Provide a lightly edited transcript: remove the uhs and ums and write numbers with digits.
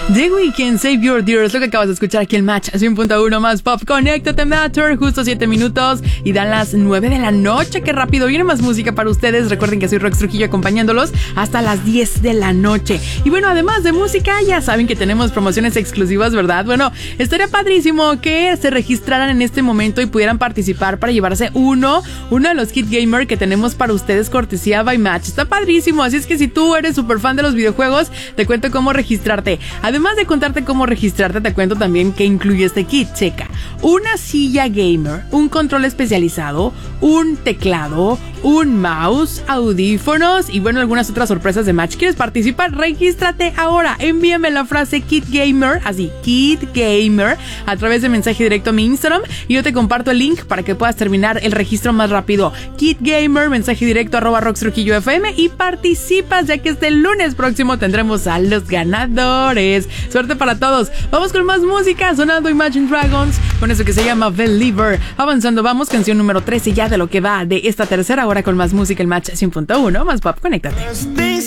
The Weeknd, Save Your Tears, lo que acabas de escuchar aquí el Match 100.1 más pop. Conéctate Matter, justo 7 minutos y dan las 9 de la noche. Qué rápido, viene más música para ustedes. Recuerden que soy Rox Trujillo acompañándolos hasta las 10 de la noche. Y bueno, además de música, ya saben que tenemos promociones exclusivas, ¿verdad? Bueno, estaría padrísimo que se registraran en este momento y pudieran participar para llevarse uno de los kit gamer que tenemos para ustedes, cortesía by Match. Está padrísimo, así es que si tú eres súper fan de los videojuegos, te cuento cómo registrarte. Además de contarte cómo registrarte, te cuento también qué incluye este kit. Checa: una silla gamer, un control especializado, un teclado, un mouse, audífonos y bueno, algunas otras sorpresas de Match. ¿Quieres participar? Regístrate ahora. Envíame la frase Kit Gamer, así, Kit Gamer, a través de mensaje directo a mi Instagram y yo te comparto el link para que puedas terminar el registro más rápido. Kit Gamer, mensaje directo @RoxTrujilloFM y participas, ya que este lunes próximo tendremos a los ganadores. Suerte para todos. Vamos con más música, sonando Imagine Dragons con eso que se llama Believer. Avanzando, vamos, canción número 13 ya de lo que va de esta tercera hora con más música, el Match 100.1 más pop. Conéctate.